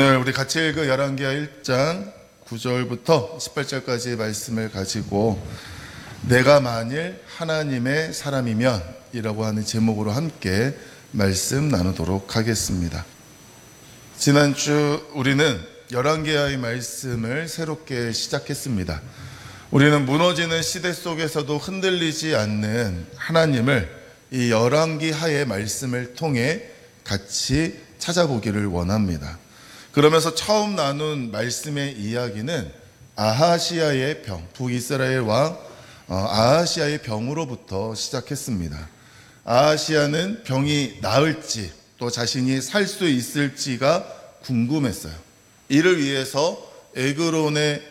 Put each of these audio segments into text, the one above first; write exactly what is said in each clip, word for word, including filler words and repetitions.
오늘 우리 같이 읽은 열왕기하 일 장 구 절부터 십팔 절까지의 말씀을 가지고 내가 만일 하나님의 사람이면 이라고 하는 제목으로 함께 말씀 나누도록 하겠습니다. 지난주 우리는 열왕기하의 말씀을 새롭게 시작했습니다. 우리는 무너지는 시대 속에서도 흔들리지 않는 하나님을 이 열왕기하의 말씀을 통해 같이 찾아보기를 원합니다. 그러면서 처음 나눈 말씀의 이야기는 아하시아의 병, 북이스라엘 왕 아하시아의 병으로부터 시작했습니다. 아하시아는 병이 나을지 또 자신이 살 수 있을지가 궁금했어요. 이를 위해서 에그론의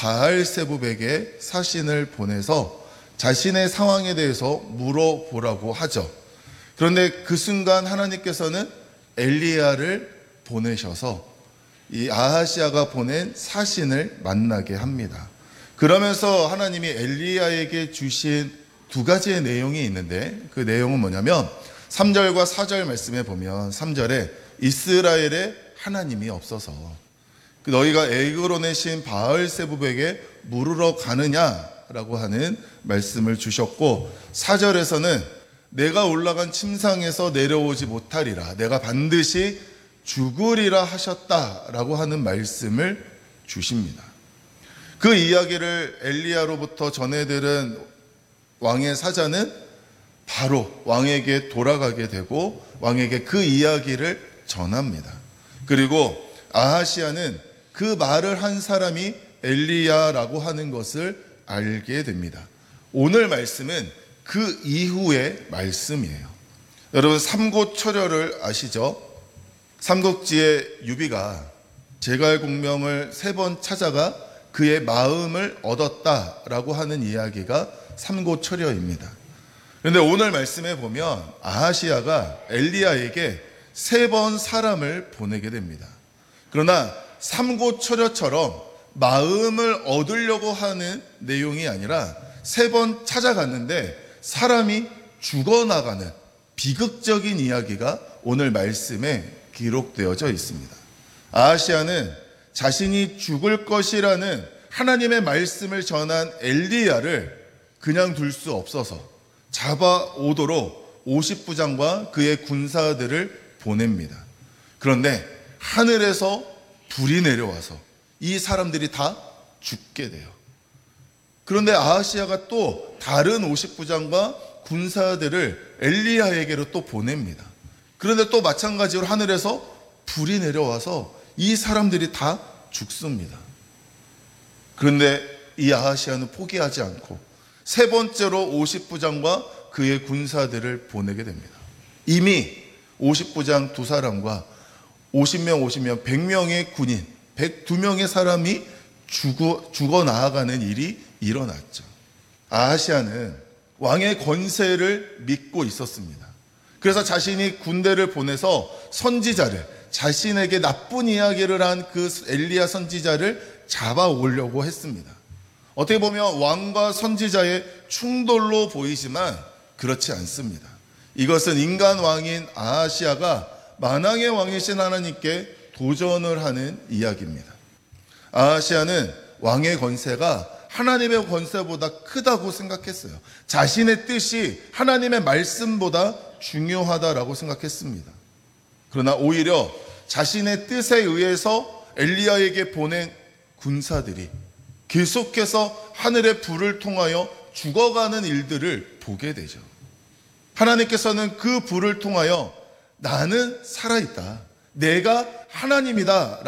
바알세붑에게 사신을 보내서 자신의 상황에 대해서 물어보라고 하죠. 그런데 그 순간 하나님께서는 엘리야를 보내셔서 이 아하시아가 보낸 사신을 만나게 합니다. 그러면서 하나님이 엘리야에게 주신 두 가지의 내용이 있는데 그 내용은 뭐냐면 삼 절과 사 절 말씀에 보면 삼 절에 이스라엘에 하나님이 없어서 너희가 에그론의 신 바알세붑에게 물으러 가느냐라고 하는 말씀을 주셨고, 사 절에서는 내가 올라간 침상에서 내려오지 못하리라, 내가 반드시 죽으리라 하셨다라고 하는 말씀을 주십니다. 그 이야기를 엘리야로부터 전해들은 왕의 사자는 바로 왕에게 돌아가게 되고 왕에게 그 이야기를 전합니다. 그리고 아하시아는 그 말을 한 사람이 엘리야라고 하는 것을 알게 됩니다. 오늘 말씀은 그 이후의 말씀이에요. 여러분, 삼고초려를 아시죠? 삼국지의 유비가 제갈공명을 세 번 찾아가 그의 마음을 얻었다라고 하는 이야기가 삼고초려입니다. 그런데 오늘 말씀에 보면 아하시아가 엘리야에게 세 번 사람을 보내게 됩니다. 그러나 삼고초려처럼 마음을 얻으려고 하는 내용이 아니라 세 번 찾아갔는데 사람이 죽어나가는 비극적인 이야기가 오늘 말씀에 기록되어져 있습니다. 아하시아는 자신이 죽을 것이라는 하나님의 말씀을 전한 엘리야를 그냥 둘 수 없어서 잡아오도록 오십 부장과 그의 군사들을 보냅니다. 그런데 하늘에서 불이 내려와서 이 사람들이 다 죽게 돼요. 그런데 아하시아가 또 다른 오십 부장과 군사들을 엘리야에게로 또 보냅니다. 그런데 또 마찬가지로 하늘에서 불이 내려와서 이 사람들이 다 죽습니다. 그런데 이 아하시아는 포기하지 않고 세 번째로 오십 부장과 그의 군사들을 보내게 됩니다. 이미 오십 부장 두 사람과 오십 명, 오십 명, 백 명의 군인, 백두 명의 사람이 죽어, 죽어 나아가는 일이 일어났죠. 아하시아는 왕의 권세를 믿고 있었습니다. 그래서 자신이 군대를 보내서 선지자를, 자신에게 나쁜 이야기를 한 그 엘리야 선지자를 잡아오려고 했습니다. 어떻게 보면 왕과 선지자의 충돌로 보이지만 그렇지 않습니다. 이것은 인간 왕인 아하시아가 만왕의 왕이신 하나님께 도전을 하는 이야기입니다. 아하시아는 왕의 권세가 하나님의 권세보다 크다고 생각했어요. 자신의 뜻이 하나님의 말씀보다 중요하다라고 생각했습니다. 그러나 오히려 자신의 뜻에 의해서 엘리야에게 보낸 군사들이 계속해서 하늘의 불을 통하여 죽어가는 일들을 보게 되죠. 하나님께서는 그 불을 통하여 나는 살아있다, 내가 하나님이다